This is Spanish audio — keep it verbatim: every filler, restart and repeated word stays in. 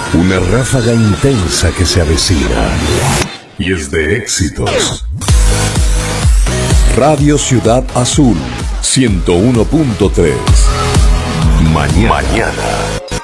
Una ráfaga intensa que se avecina y es de éxitos. Radio Ciudad Azul ciento uno punto tres. Mañana. Mañana.